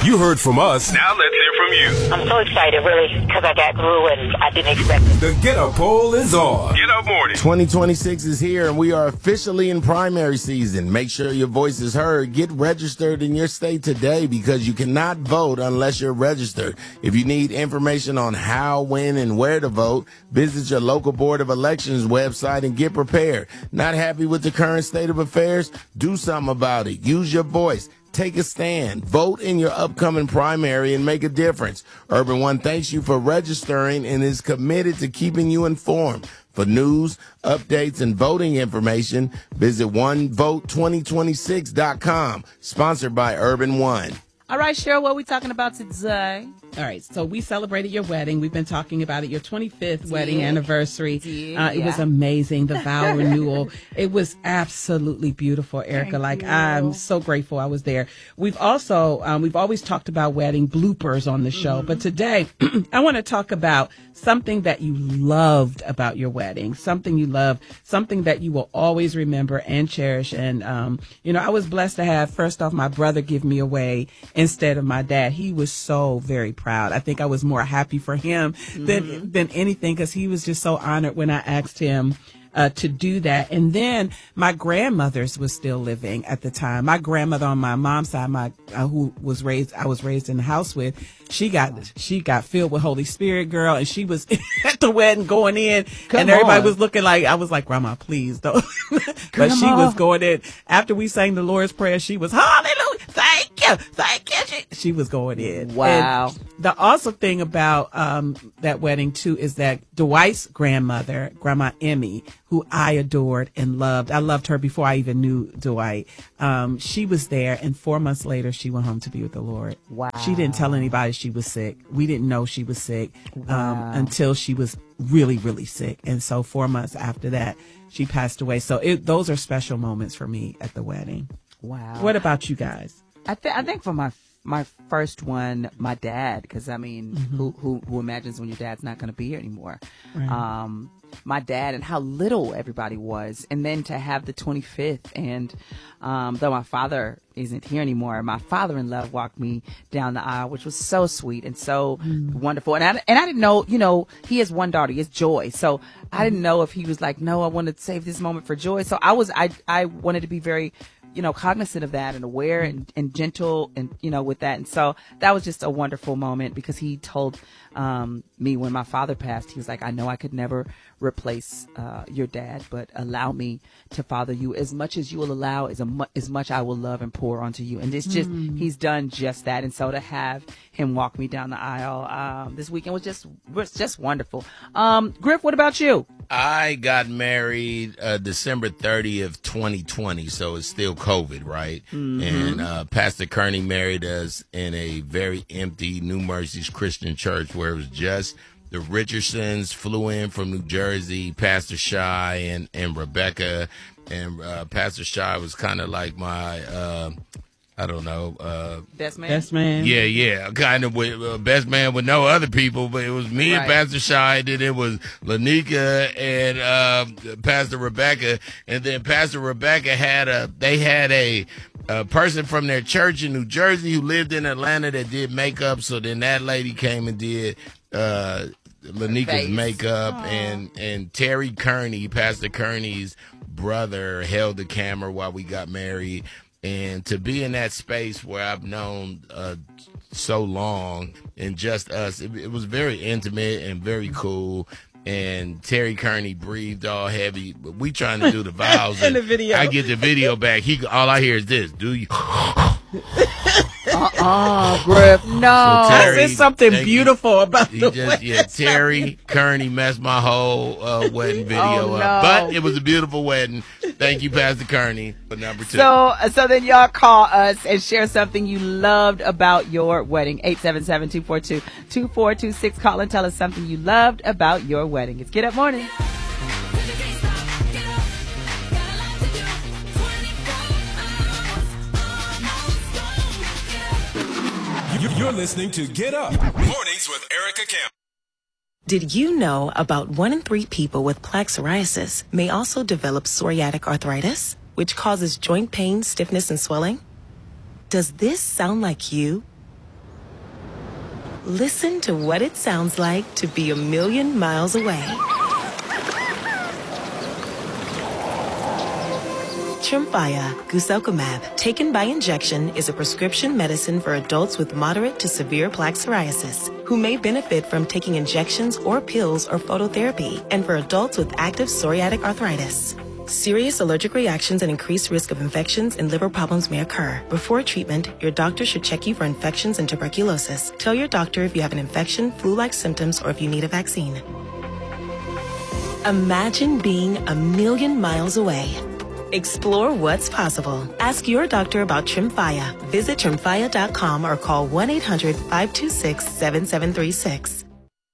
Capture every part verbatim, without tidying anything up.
You heard from us. Now let's hear from you. I'm so excited, really, because I got through and I didn't expect it. The Get Up poll is on. Get Up Morning. twenty twenty-six is here, and we are officially in primary season. Make sure your voice is heard. Get registered in your state today because you cannot vote unless you're registered. If you need information on how, when, and where to vote, visit your local Board of Elections website and get prepared. Not happy with the current state of affairs? Do something about it. Use your voice. Take a stand. Vote in your upcoming primary and make a difference. Urban One thanks you for registering and is committed to keeping you informed. For news, updates, and voting information, visit one vote twenty twenty-six dot com. Sponsored by Urban One. All right, Cheryl, what are we talking about today? All right, so we celebrated your wedding. We've been talking about it, your twenty-fifth Did. wedding anniversary. Did, uh, it yeah. was amazing, the vow renewal. It was absolutely beautiful, Erica. Thank like, you. I'm so grateful I was there. We've also, um, we've always talked about wedding bloopers on the show, Mm-hmm. but today I want to talk about something that you loved about your wedding, something you love, something that you will always remember and cherish. And, um, you know, I was blessed to have, first off, my brother give me away instead of my dad. He was so very proud. I think I was more happy for him than Mm-hmm. than anything because he was just so honored when I asked him uh, to do that. And then my grandmothers was still living at the time. My grandmother on my mom's side, my uh, who was raised, I was raised in the house with, she got she got filled with Holy Spirit, girl, and she was at the wedding going in, Come and everybody on. was looking like, I was like, Grandma, please don't. But Come she on. was going in after we sang the Lord's Prayer. She was hallelujah, thank you, thank you. She, she was going in. Wow. And the awesome thing about um, that wedding too is that Dwight's grandmother, Grandma Emmy, who I adored and loved. I loved her before I even knew Dwight. Um, she was there, and four months later, she went home to be with the Lord. Wow. She didn't tell anybody she was sick. We didn't know she was sick um, Wow. until she was really, really sick. And so four months after that, she passed away. So it, those are special moments for me at the wedding. Wow. What about you guys? I, th- I think for my my first one, my dad, because I mean, Mm-hmm. who, who who imagines when your dad's not going to be here anymore? Right. Um, my dad and how little everybody was, and then to have the twenty-fifth, and um, though my father isn't here anymore, my father-in-law walked me down the aisle, which was so sweet and so wonderful. And I and I didn't know, you know, he has one daughter, he has Joy, so I didn't know if he was like, no, I want to save this moment for Joy. So I was, I I wanted to be very, you know, cognizant of that and aware and, and gentle and, you know, with that. And so that was just a wonderful moment because he told um, me when my father passed, he was like, I know I could never replace uh, your dad, but allow me to father you as much as you will allow, as, a mu- as much I will love and pour onto you. And it's just, he's done just that. And so to have him walk me down the aisle um, this weekend was just, was just wonderful. Um, Griff, what about you? I got married uh, December thirtieth, twenty twenty, so it's still COVID, right? Mm-hmm. And uh, Pastor Kearney married us in a very empty New Mercies Christian church where it was just the Richardsons flew in from New Jersey, Pastor Shy and, and Rebecca. And uh, Pastor Shy was kind of like my, uh, I don't know, uh, Best man? Best man. yeah, yeah, kind of with uh, best man with no other people, but it was me and Right. Pastor Shy, then it was Lanika and uh, Pastor Rebecca, and then Pastor Rebecca had a, they had a, a person from their church in New Jersey who lived in Atlanta that did makeup, so then that lady came and did uh, Lanika's Face. makeup, and, and Terry Kearney, Pastor Kearney's brother, held the camera while we got married. And to be in that space where I've known uh, so long and just us, it, it was very intimate and very cool. And Terry Kearney breathed all heavy. But we trying to do the vows. In the and video. I get the video back. He all I hear is this. Do you? Uh-uh, Griff, no. So Terry- There's something thank you. beautiful about He the just, wedding. yeah, Terry Kearney messed my whole uh, wedding video Oh, up. no. But it was a beautiful wedding. Thank you, Pastor Kearney, for number two. So, so then y'all call us and share something you loved about your wedding. eight seven seven, two four two, two four two six. Call and tell us something you loved about your wedding. It's Get Up Morning. You're listening to Get Up Mornings with Erica Camp. Did you know about one in three people with plaque psoriasis may also develop psoriatic arthritis, which causes joint pain, stiffness, and swelling? Does this sound like you? Listen to what it sounds like to be a million miles away. Tremfya guselkumab, taken by injection, is a prescription medicine for adults with moderate to severe plaque psoriasis who may benefit from taking injections or pills or phototherapy, and for adults with active psoriatic arthritis. Serious allergic reactions and increased risk of infections and liver problems may occur. Before treatment, your doctor should check you for infections and tuberculosis. Tell your doctor if you have an infection, flu-like symptoms, or if you need a vaccine. Imagine being a million miles away. Explore what's possible. Ask your doctor about Tremfya. Visit tremfya dot com or call one eight hundred, five two six, seven seven three six.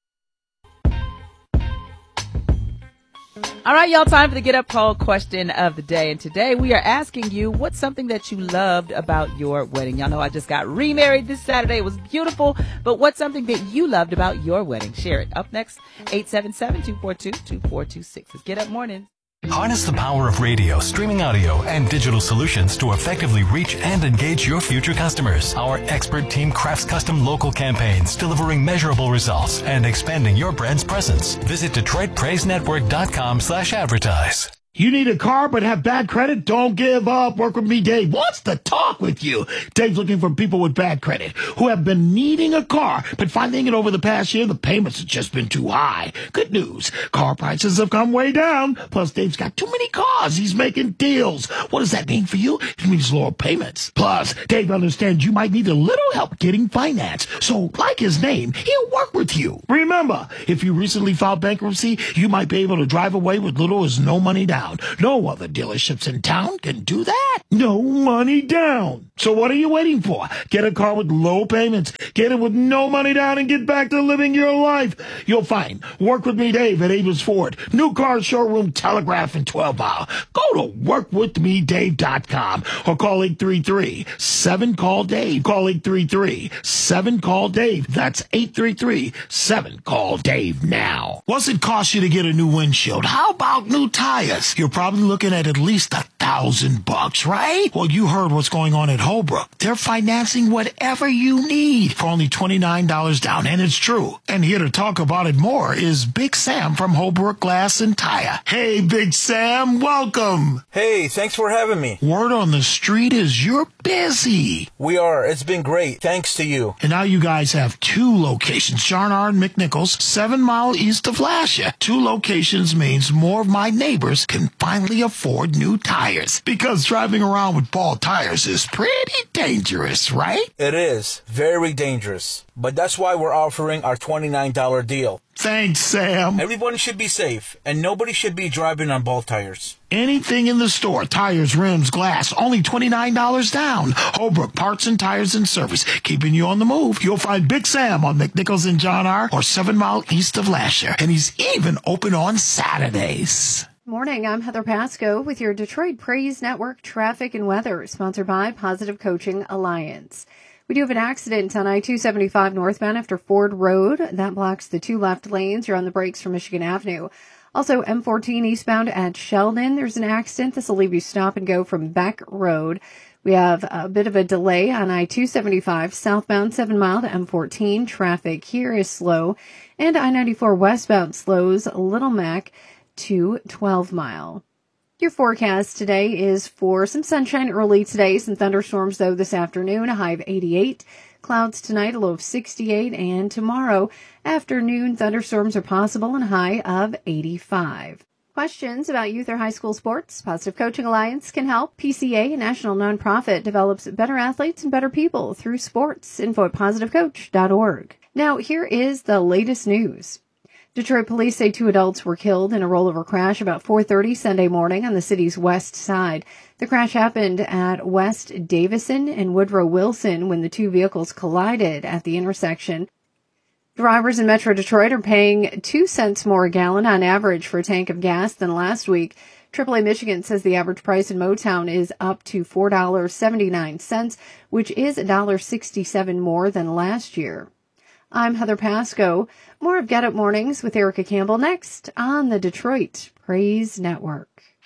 All right, y'all, time for the Get Up poll question of the day. And today we are asking you, what's something that you loved about your wedding? Y'all know I just got remarried this Saturday. It was beautiful. But what's something that you loved about your wedding? Share it. Up next, eight seven seven, two four two, two four two six. It's Get Up Mornings. Harness the power of radio, streaming audio, and digital solutions to effectively reach and engage your future customers. Our expert team crafts custom local campaigns, delivering measurable results and expanding your brand's presence. Visit Detroit Praise Network dot com slash advertise. You need a car but have bad credit? Don't give up. Work with me, Dave. Wants to talk with you. Dave's looking for people with bad credit who have been needing a car, but finding it over the past year, the payments have just been too high. Good news. Car prices have come way down. Plus, Dave's got too many cars. He's making deals. What does that mean for you? It means lower payments. Plus, Dave understands you might need a little help getting finance. So, like his name, he'll work with you. Remember, if you recently filed bankruptcy, you might be able to drive away with little as no money down. No other dealerships in town can do that. No money down. So what are you waiting for? Get a car with low payments. Get it with no money down and get back to living your life. You'll find Work With Me Dave at Avis Ford. New car showroom, Telegraph, and twelve mile. Go to work with me dave dot com or call eight three three, seven call Dave. Call eight three three, seven call Dave. That's eight three three, seven call Dave now. What's it cost you to get a new windshield? How about new tires? You're probably looking at at least a thousand bucks, right? Well, you heard what's going on at Holbrook. They're financing whatever you need for only twenty-nine dollars down, and it's true. And here to talk about it more is Big Sam from Holbrook Glass and Tire. Hey, Big Sam, welcome. Hey, thanks for having me. Word on the street is you're busy. We are. It's been great. Thanks to you. And now you guys have two locations, Sharnar and McNichols, seven mile east of Lasher. Two locations means more of my neighbors can finally afford new tires. Because driving around with bald tires is pretty dangerous, right? It is. Very dangerous. But that's why we're offering our twenty-nine dollars deal. Thanks, Sam. Everyone should be safe, and nobody should be driving on bald tires. Anything in the store, tires, rims, glass, only twenty-nine dollars down. Holbrook Parts and Tires and Service, keeping you on the move. You'll find Big Sam on McNichols and John R. or seven mile east of Lasher. And he's even open on Saturdays. Morning, I'm Heather Pasco with your Detroit Praise Network traffic and weather, sponsored by Positive Coaching Alliance. We do have an accident on I two seventy-five northbound after Ford Road. That blocks the two left lanes. You're on the brakes from Michigan Avenue. Also, M fourteen eastbound at Sheldon. There's an accident. This will leave you stop and go from Beck Road. We have a bit of a delay on I two seventy-five southbound seven mile to M fourteen. Traffic here is slow. And I ninety-four westbound slows Little Mac to twelve mile. Your forecast today is for some sunshine early today, some thunderstorms though this afternoon, a high of eighty-eight. Clouds tonight, a low of sixty-eight, and tomorrow afternoon thunderstorms are possible and a high of eighty-five. Questions about youth or high school sports? Positive Coaching Alliance can help. P C A, a national nonprofit, develops better athletes and better people through sports. Info at positive coach dot org. Now, here is the latest news. Detroit police say two adults were killed in a rollover crash about four thirty Sunday morning on the city's west side. The crash happened at West Davison and Woodrow Wilson when the two vehicles collided at the intersection. Drivers in Metro Detroit are paying two cents more a gallon on average for a tank of gas than last week. triple A Michigan says the average price in Motown is up to four dollars and seventy-nine cents, which is one dollar and sixty-seven cents more than last year. I'm Heather Pasco. More of Get Up Mornings with Erica Campbell next on the Detroit Praise Network.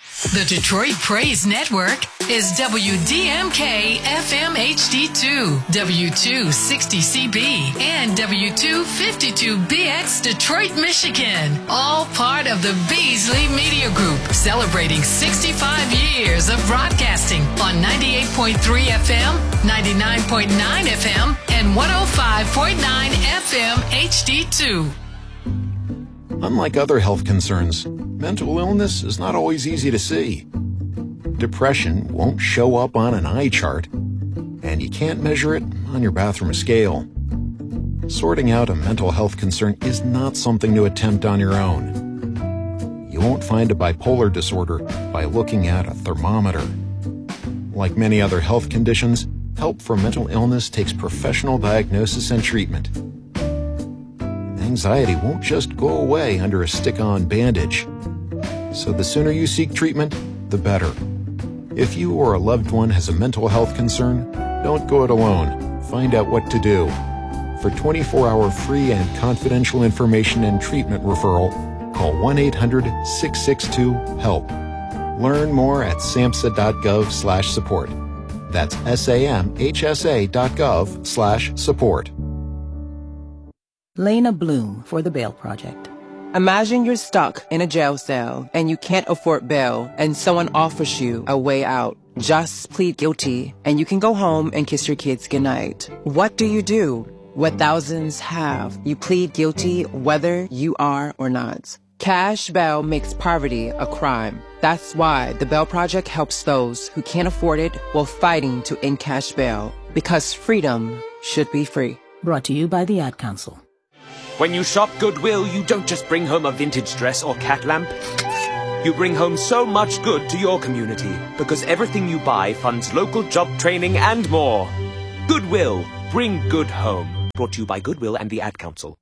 The Detroit Praise Network is W D M K F M H D two, W two sixty C B, and W two fifty-two B X Detroit, Michigan. All part of the Beasley Media Group, celebrating sixty-five years of broadcasting on ninety-eight point three F M, ninety-nine point nine F M, and one oh five point nine F M H D two. Unlike other health concerns, mental illness is not always easy to see. Depression won't show up on an eye chart, and you can't measure it on your bathroom scale. Sorting out a mental health concern is not something to attempt on your own. You won't find a bipolar disorder by looking at a thermometer. Like many other health conditions, help for mental illness takes professional diagnosis and treatment. Anxiety won't just go away under a stick-on bandage. So the sooner you seek treatment, the better. If you or a loved one has a mental health concern, don't go it alone. Find out what to do. For twenty-four hour free and confidential information and treatment referral, call one eight hundred six six two HELP. Learn more at samhsa.gov slash support. That's S-A-M-H-S-A dot gov slash support. Lena Bloom for the Bail Project. Imagine you're stuck in a jail cell and you can't afford bail and someone offers you a way out. Just plead guilty and you can go home and kiss your kids goodnight. What do you do? What thousands have. You plead guilty whether you are or not. Cash bail makes poverty a crime. That's why the Bail Project helps those who can't afford it while fighting to end cash bail. Because freedom should be free. Brought to you by the Ad Council. When you shop Goodwill, you don't just bring home a vintage dress or cat lamp. You bring home so much good to your community, because everything you buy funds local job training and more. Goodwill, bring good home. Brought to you by Goodwill and the Ad Council.